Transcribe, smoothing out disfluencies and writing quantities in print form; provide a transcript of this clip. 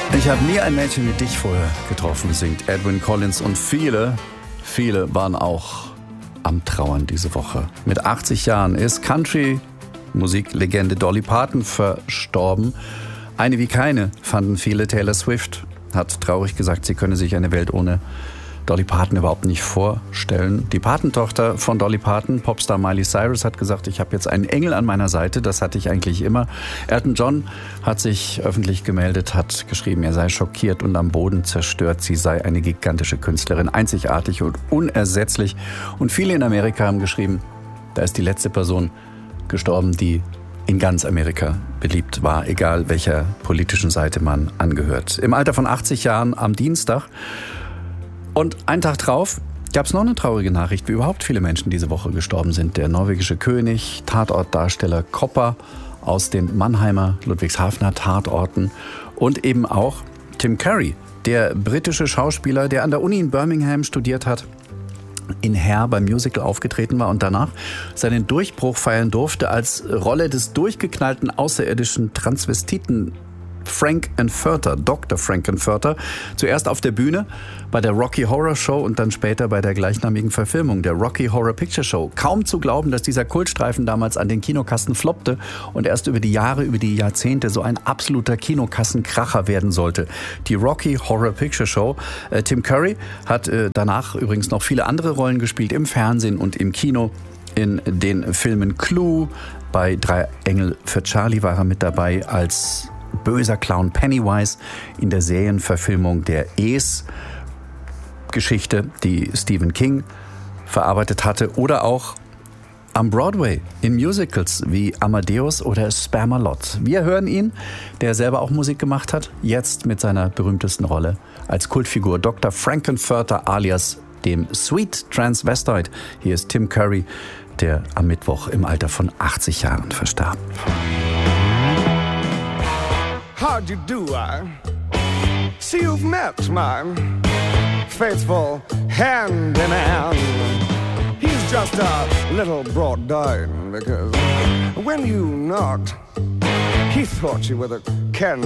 Ich habe nie ein Mädchen wie dich vorher getroffen, singt Edwyn Collins. Und viele waren auch am Trauern diese Woche. Mit 80 Jahren ist Country-Musiklegende Dolly Parton verstorben. Eine wie keine fanden viele. Taylor Swift hat traurig gesagt, sie könne sich eine Welt ohne Dolly Parton überhaupt nicht vorstellen. Die Patentochter von Dolly Parton, Popstar Miley Cyrus, hat gesagt, ich habe jetzt einen Engel an meiner Seite, das hatte ich eigentlich immer. Elton John hat sich öffentlich gemeldet, hat geschrieben, er sei schockiert und am Boden zerstört. Sie sei eine gigantische Künstlerin, einzigartig und unersetzlich. Und viele in Amerika haben geschrieben, da ist die letzte Person gestorben, die in ganz Amerika beliebt war, egal welcher politischen Seite man angehört. Im Alter von 80 Jahren am Dienstag. Und einen Tag drauf gab es noch eine traurige Nachricht, wie überhaupt viele Menschen diese Woche gestorben sind. Der norwegische König, Tatortdarsteller Kopper aus den Mannheimer, Ludwigshafener Tatorten und eben auch Tim Curry, der britische Schauspieler, der an der Uni in Birmingham studiert hat, in Hair beim Musical aufgetreten war und danach seinen Durchbruch feiern durfte als Rolle des durchgeknallten außerirdischen Transvestiten Frank-N-Furter, Dr. Frank-N-Furter, zuerst auf der Bühne bei der Rocky Horror Show und dann später bei der gleichnamigen Verfilmung der Rocky Horror Picture Show. Kaum zu glauben, dass dieser Kultstreifen damals an den Kinokassen floppte und erst über die Jahre, über die Jahrzehnte so ein absoluter Kinokassenkracher werden sollte. Die Rocky Horror Picture Show. Tim Curry hat danach übrigens noch viele andere Rollen gespielt im Fernsehen und im Kino. In den Filmen Clue, bei Drei Engel für Charlie war er mit dabei als böser Clown Pennywise, in der Serienverfilmung der Es-Geschichte, die Stephen King verarbeitet hatte, oder auch am Broadway in Musicals wie Amadeus oder Spamalot. Wir hören ihn, der selber auch Musik gemacht hat, jetzt mit seiner berühmtesten Rolle als Kultfigur Dr. Frank-N-Furter alias dem Sweet Transvestite. Hier ist Tim Curry, der am Mittwoch im Alter von 80 Jahren verstarb. How do you do? I see you've met my faithful handyman. He's just a little brought down because when you knocked, he thought you were the candy